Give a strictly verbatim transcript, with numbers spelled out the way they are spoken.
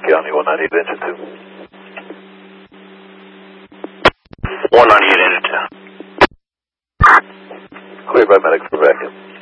County, one ninety-eight engine two. one ninety-eight engine two. Cleared by medics for vacuum.